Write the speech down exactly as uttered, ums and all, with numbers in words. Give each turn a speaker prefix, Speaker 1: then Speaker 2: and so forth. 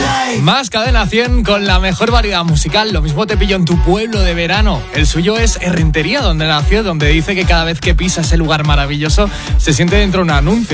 Speaker 1: Más Cadena cien con la mejor variedad musical. Lo mismo te pillo en tu pueblo de verano. El suyo es Errentería, donde nació, donde dice que cada vez que pisa ese lugar maravilloso se siente dentro de un anuncio.